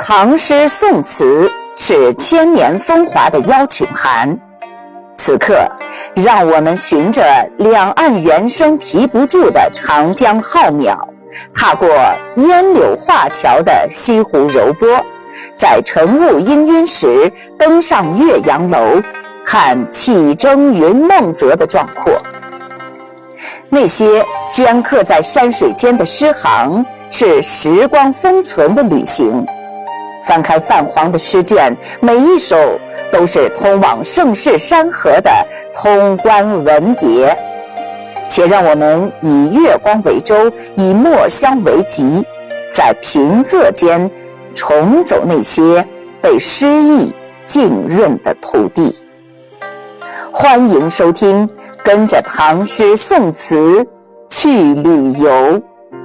唐诗宋词是千年风华的邀请函。此刻，让我们循着两岸猿声啼不住的长江浩渺，踏过烟柳画桥的西湖柔波，在晨雾氤氲时登上岳阳楼，看气蒸云梦泽的壮阔。那些镌刻在山水间的诗行，是时光封存的旅行。翻开泛黄的诗卷，每一首都是通往盛世山河的通关文别。且让我们以月光为舟，以墨香为笈，在平仄间重走那些被诗意浸润的土地。欢迎收听，跟着唐诗宋词去旅游。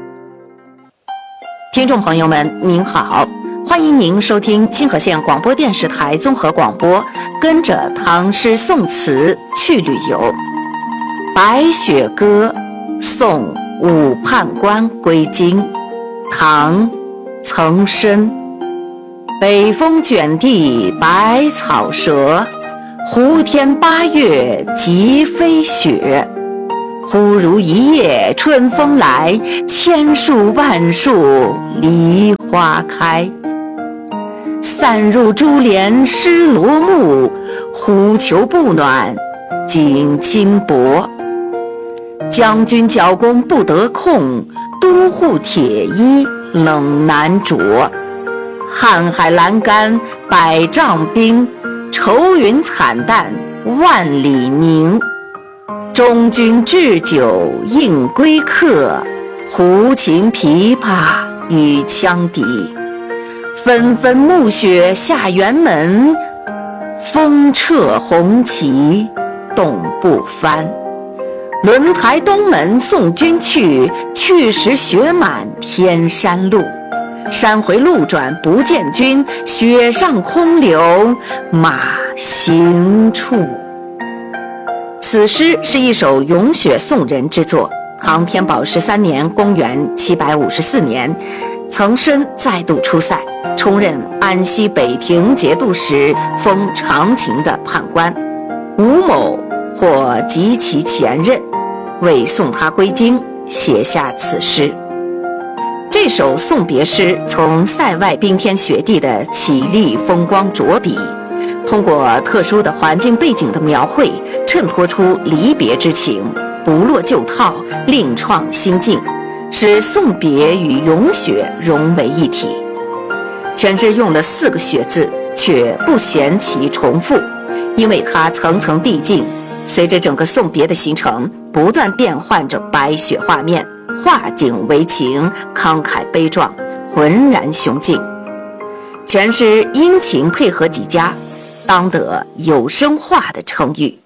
听众朋友们您好，欢迎您收听金河县广播电视台综合广播，跟着唐诗宋词去旅游。白雪歌送武判官归京，唐岑参。北风卷地白草折，胡天8月即飞雪。忽如一夜春风来，千树万树梨花开。散入珠帘湿罗幕，忽求不暖锦衾薄。将军角弓不得控，都护铁衣冷难着。瀚海阑干百丈冰，愁云惨淡万里凝。中军置酒应归客，胡琴琵琶与羌笛。纷纷暮雪下辕门，风掣红旗动不翻。轮台东门送君去，去时雪满天山路。山回路转不见君，雪上空留马行处。此诗是一首咏雪颂人之作。唐天宝13年，公元754年，岑参再度出塞，充任安西北庭节度使，封长秦的判官。吴某或及其前任，为送他归京，写下此诗。这首送别诗从塞外冰天雪地的绮丽风光着笔，通过特殊的环境背景的描绘，衬托出离别之情，不落旧套，另创新境，使送别与咏雪融为一体。全诗用了4个雪字，却不嫌其重复，因为它层层递进，随着整个送别的行程，不断变换着白雪画面，画景为情，慷慨悲壮，浑然雄劲。全诗阴晴配合极佳，当得有声画的称誉。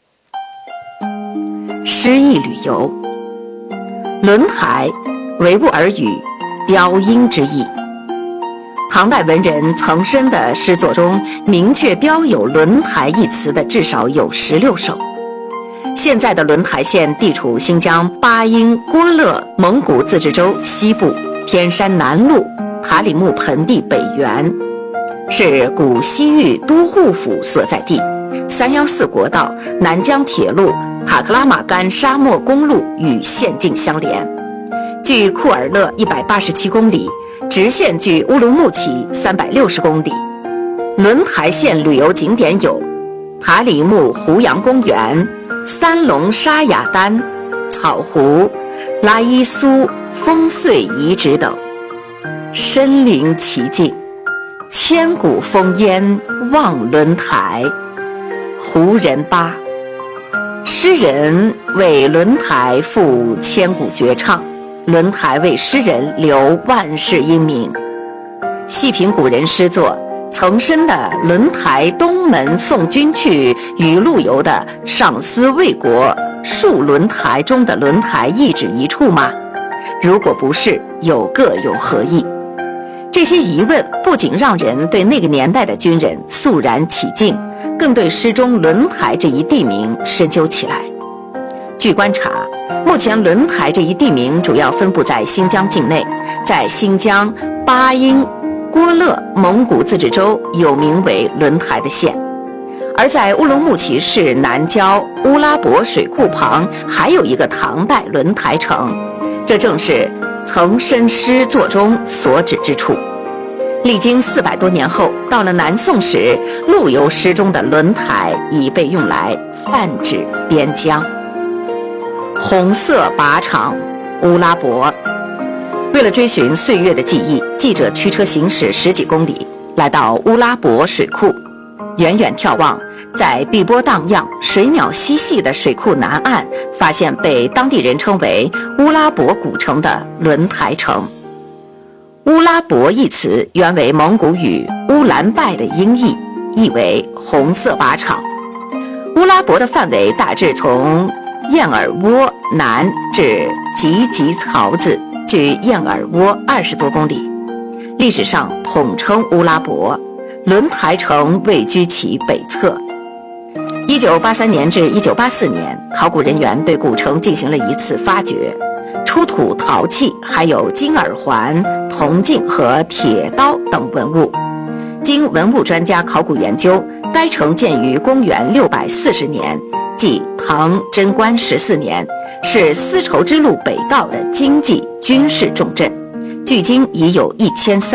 诗意旅游，轮台，维吾尔语雕鹰之意。唐代文人岑参的诗作中，明确标有轮台一词的至少有16首。现在的轮台县地处新疆巴音郭勒蒙古自治州西部，天山南麓，塔里木盆地北缘，是古西域都护府所在地。314国道、南疆铁路、塔克拉玛干沙漠公路与县境相连，距库尔勒187公里，直线距乌鲁木齐360公里。轮台县旅游景点有塔里木胡杨公园、三龙沙雅丹、草湖、拉伊苏烽燧遗址等，身临其境，千古烽烟望轮台。胡人巴，诗人为轮台赋千古绝唱，轮台为诗人留万世英名。细品古人诗作，岑参的《轮台东门送君去》与陆游的《上思魏国戍轮台》中的轮台一指一处吗？如果不是，又各有何意？这些疑问不仅让人对那个年代的军人肃然起敬，更对诗中轮台这一地名深究起来。据观察，目前轮台这一地名主要分布在新疆境内，在新疆巴音郭勒蒙古自治州有名为轮台的县。而在乌鲁木齐市南郊乌拉博水库旁还有一个唐代轮台城，这正是曾申诗作中所指之处。历经400多年后，到了南宋时，陆游诗中的轮台已被用来泛指边疆。红色靶场乌拉博。为了追寻岁月的记忆，记者驱车行驶10几公里，来到乌拉博水库。远远眺望，在碧波荡漾、水鸟嬉戏的水库南岸，发现被当地人称为乌拉博古城的轮台城。乌拉博一词原为蒙古语乌兰拜的音译，意为红色靶场。乌拉博的范围大致从燕尔窝南至吉吉槽子，距燕尔窝20多公里。历史上统称乌拉博，轮台城位居其北侧。1983年至1984年，考古人员对古城进行了一次发掘，出土陶器，还有金耳环、铜镜和铁刀等文物。经文物专家考古研究，该城建于公元640年，即唐贞观14年，是丝绸之路北道的经济军事重镇，距今已有1300